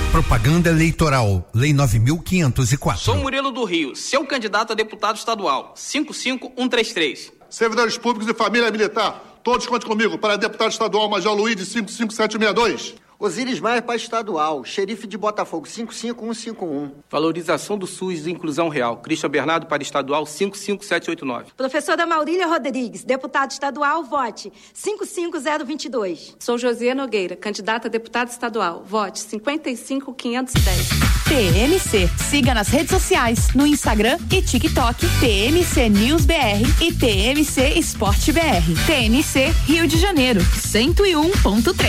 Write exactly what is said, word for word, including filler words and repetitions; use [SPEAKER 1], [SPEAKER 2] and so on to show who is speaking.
[SPEAKER 1] Propaganda eleitoral, Lei nove mil quinhentos e quatro.
[SPEAKER 2] Sou Murilo do Rio, seu candidato a deputado estadual, cinco cinco um três três.
[SPEAKER 3] Servidores públicos e família militar, todos contem comigo para deputado estadual Major Luiz de cinco cinco sete seis dois.
[SPEAKER 4] Osíris Maia para estadual, xerife de Botafogo cinco cinco um cinco um.
[SPEAKER 2] Valorização do SUS e inclusão real, Cristian Bernardo para estadual cinco cinco sete oito nove.
[SPEAKER 5] Professora Maurília Rodrigues, deputado estadual, vote cinco cinco zero dois dois.
[SPEAKER 6] Sou Josia Nogueira, candidata a deputada estadual, vote cinquenta e cinco quinhentos e dez.
[SPEAKER 7] T M C, siga nas redes sociais, no Instagram e TikTok, T M C News B R e T M C Esporte B R. T M C Rio de Janeiro, cento e um ponto três.